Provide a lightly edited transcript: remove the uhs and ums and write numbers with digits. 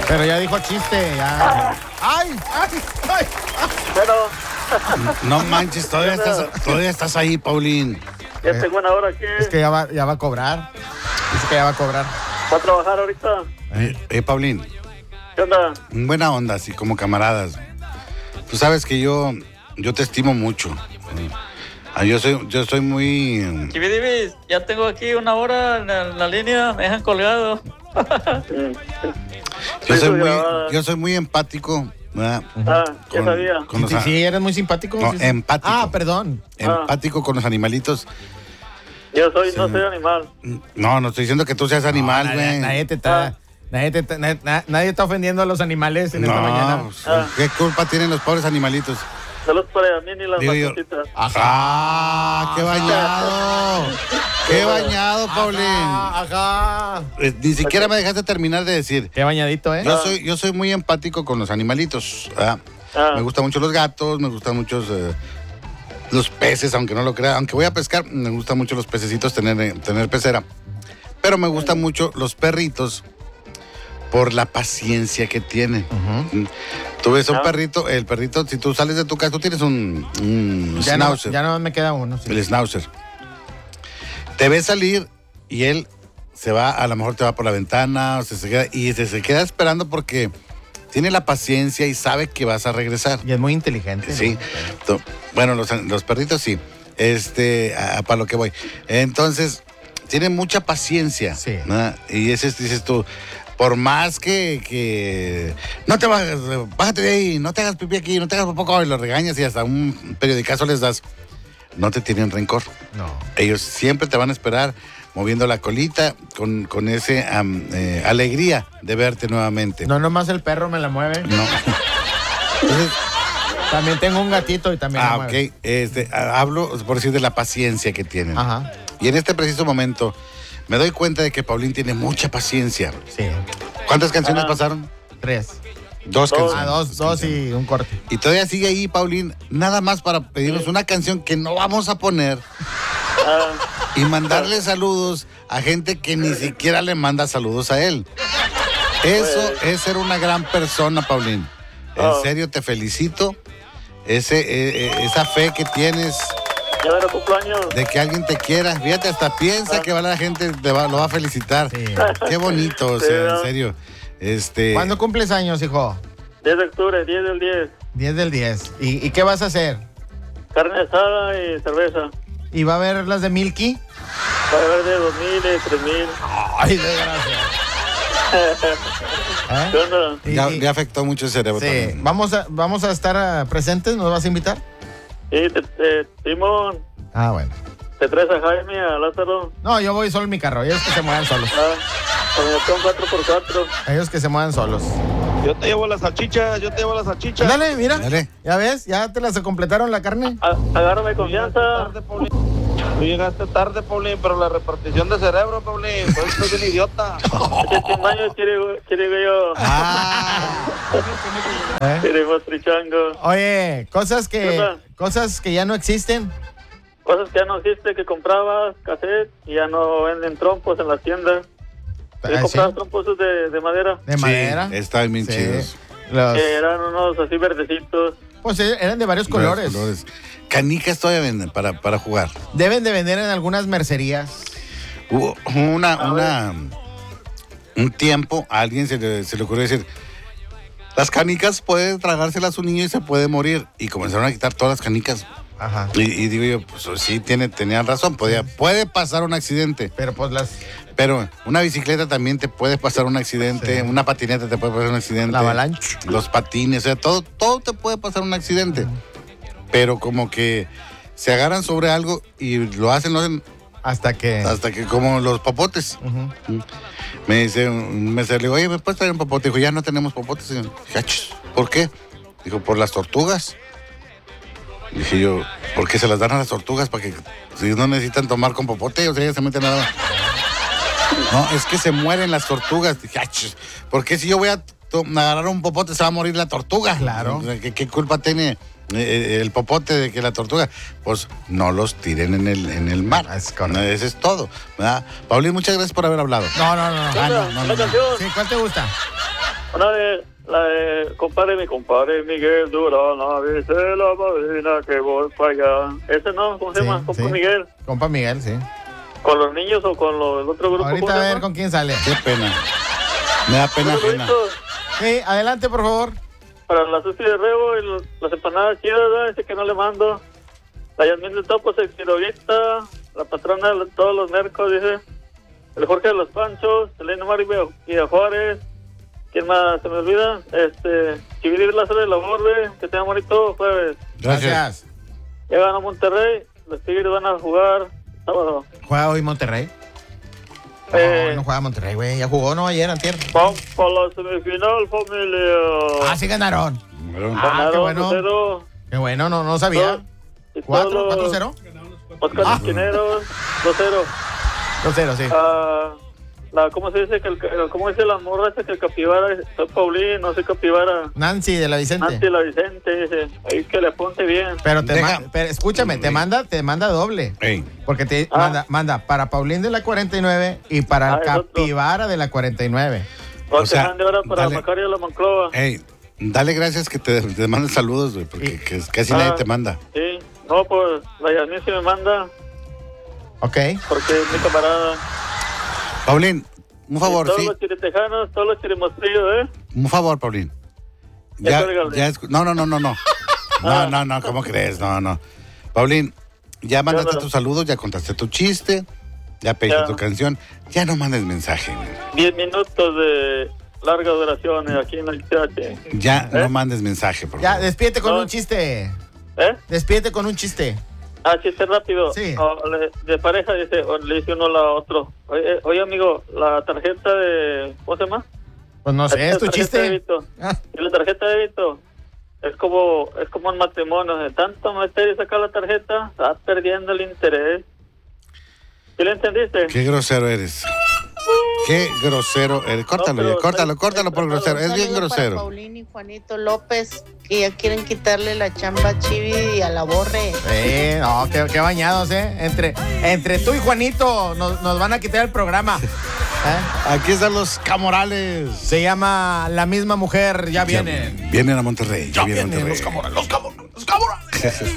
Pero ya dijo chiste, ya. ¡Ay! Bueno, No manches, todavía estás ahí, Paulín. ya tengo una hora aquí. Es que ya va a cobrar. Dice que ya va a cobrar. ¿Va a trabajar ahorita? Paulín, ¿Qué onda? buena onda, así como camaradas. Tú sabes que yo te estimo mucho. Yo soy muy... Chividibis, ya tengo aquí una hora en la línea, me dejan colgado. Yo soy muy empático, ¿verdad? Ya sabía. Con los Sí, eres muy simpático. No, Sí. empático. Ah, perdón. Empático con los animalitos. Yo no soy animal. No estoy diciendo que tú seas animal, güey. Nadie está ofendiendo a los animales en esta mañana. Pues, ¿qué culpa tienen los pobres animalitos? Saludos para mí y las Digo yo. mascotitas. ¡Qué bañado! ¡Qué bañado, Paulín! Ajá. Ni siquiera me dejaste terminar de decir. Qué bañadito, ¿eh? Yo soy muy empático con los animalitos. Me gustan mucho los gatos, me gustan mucho los peces, aunque no lo crea. Aunque voy a pescar, me gustan mucho los pececitos, tener pecera. Pero me gustan mucho los perritos por la paciencia que tienen. Tú ves un perrito, el perrito, si tú sales de tu casa, tú tienes un schnauzer. Ya no me queda uno. Sí. El schnauzer. Te ves salir y él se va, a lo mejor te va por la ventana, se queda esperando porque tiene la paciencia y sabe que vas a regresar. Y es muy inteligente. Sí. Bueno, los perritos sí. Para lo que voy. Entonces, tienen mucha paciencia. Sí. ¿No? Y dices tú, por más que no te bajes, bájate de ahí, no te hagas pipí aquí, no te hagas poco, y los regañas y hasta un periodicazo les das, no te tienen rencor. No. Ellos siempre te van a esperar moviendo la colita con ese alegría de verte nuevamente. No, nomás el perro me la mueve. No. Entonces, También tengo un gatito y también la mueve. ok. Hablo por decir de la paciencia que tienen. Ajá. Y en este preciso momento me doy cuenta de que Paulín tiene mucha paciencia. Sí. ¿Cuántas canciones pasaron? 3. Dos canciones. Dos y un corte. Y todavía sigue ahí, Paulín, nada más para pedirnos una canción que no vamos a poner y mandarle saludos a gente que ni siquiera le manda saludos a él. Eso es ser una gran persona, Paulín. En serio, te felicito. Esa fe que tienes Ya verá cumpleaños. de que alguien te quiera. Fíjate, hasta piensa que la gente lo va a felicitar. Sí. Qué bonito, o sea, en serio. ¿Cuándo cumples años, hijo? 10 de octubre, 10 del 10. 10 del 10. ¿Y qué vas a hacer? Carne asada y cerveza. ¿Y va a haber las de Milky? Va a haber de 2000, de 3000. Ay, desgracia. ¿Qué onda? Le afectó mucho el cerebro Sí. también. Vamos a estar presentes. ¿Nos vas a invitar? Sí, Simón, Ah, bueno. te traes a Jaime, a Lázaro. No, yo voy solo en mi carro. Ellos que se muevan solos. Combinación 4x4. Ellos que se muevan solos. Yo te llevo las salchichas, Dale, mira. Dale. ¿Ya ves? ¿Ya te las completaron la carne? Agárrame confianza. Tú llegaste tarde, Paulín, pero la repartición de cerebro, Paulín, pues soy un idiota. Este baño quiere yo. ¿Eh? Queremos trichango. Oye, cosas ¿Qué que ya no existen. Cosas que ya no existe, que comprabas cassette y ya no venden trompos en las tiendas. Ah, Yo ¿sí? compraba trompos de madera. De madera. Sí, están bien Sí. chidos. Que eran unos así verdecitos. Pues eran de varios colores. Canicas todavía venden para jugar. Deben de vender en algunas mercerías. Hubo un tiempo a alguien se le ocurrió decir, las canicas puede tragárselas un niño y se puede morir. Y comenzaron a quitar todas las canicas. Ajá. Y digo yo, pues sí, tenían razón, puede pasar un accidente. Pero pues Pero una bicicleta también te puede pasar un accidente, Sí. una patineta te puede pasar un accidente. La avalancha. Los patines, o sea, todo te puede pasar un accidente. Pero como que se agarran sobre algo y lo hacen hasta que como los popotes. Ujú. Me dice un mesero, le digo, oye, ¿me puedes traer un popote? Dijo, ya no tenemos popotes, señor. Dije, "Achis, ¿por qué? Dijo, por las tortugas. Dije yo, ¿por qué se las dan a las tortugas? Para que si no necesitan tomar con popote, o sea, ellas se meten nada. No, es que se mueren las tortugas. Dije, "Achis, ¿por qué si yo voy a agarrar un popote se va a morir la tortuga?" Claro. O sea, ¿qué culpa tiene el popote de que la tortuga? Pues no los tiren en el mar. Es correcto. Eso es todo, ¿verdad? Paulín, muchas gracias por haber hablado. No. Ah, no. Una canción. Sí, ¿cuál te gusta? La de compadre Miguel Durán, dice la madrina que voy para allá. Ese no, ¿cómo se llama? Compa Miguel. Compa Miguel, sí. ¿Con los niños o con el otro grupo? Ahorita a ver con quién sale. Qué pena. Me da pena ajena. Sí, adelante, por favor. Para la Susi de Rebo y las empanadas chidas, ¿verdad? Ese que no le mando. La Yasmín de Topos, el Quirovita, la patrona de todos los mercos, dice. El Jorge de los Panchos, Elena Mari y a Juárez. ¿Quién más se me olvida? Chiviri Lázaro de la Borde, que tenga bonito jueves. Gracias. Llegan a Monterrey, los Tigres van a jugar sábado. ¿Juega hoy Monterrey? No juega Monterrey, güey. Ya jugó, ¿no? Ayer, antier. Vamos para la semifinal, familia. Ah, sí ganaron. Ganaron qué bueno. 2-0. Qué bueno, no sabía. Y 4-0. Oscar Esquineros, 2-0. 2-0, sí. ¿Cómo se dice? ¿Cómo dice la morra esa que el capibara? Soy Paulín, no soy capibara. Nancy de la Vicente. Nancy de la Vicente, dice. Ahí que le apunte bien. Pero escúchame, te manda doble. Ey. Porque te manda para Paulín de la 49 y para el capibara de la 49. O sea, mande ahora para Macario de la Monclova. Ey, dale gracias que te manden saludos, güey, porque casi nadie te manda. Sí, no, pues la Yasmín sí me manda. Ok. Porque es mi camarada. Paulín, un favor, todos sí. Los chiritejanos, todos los chirimostrillos, Un favor, Paulín. No, ¿cómo crees? No. Paulín, ya mandaste tus saludos, ya contaste tu chiste, ya pediste tu canción, ya no mandes mensaje, güey. 10 minutos de larga duración aquí en el chat. Ya no mandes mensaje, por favor. Ya, despídete con un chiste. Despídete con un chiste. Chiste rápido. Sí. De pareja, le dice uno a otro. Oye, amigo, la tarjeta de... ¿Cómo se llama? Pues no sé, es tu chiste. Y la tarjeta de débito es como un matrimonio. De tanto meter y sacar la tarjeta, estás perdiendo el interés. ¿Sí lo entendiste? Qué grosero eres. Qué grosero eres. Córtalo, córtalo por grosero. Es bien grosero. Para Paulín y Juanito López, que ya quieren quitarle la chamba a Chivi y a la Borre. No, qué bañados, Entre tú y Juanito nos van a quitar el programa. Aquí están los Camorales. Se llama La Misma Mujer, ya vienen. Vienen a Monterrey. Ya vienen los Camorales.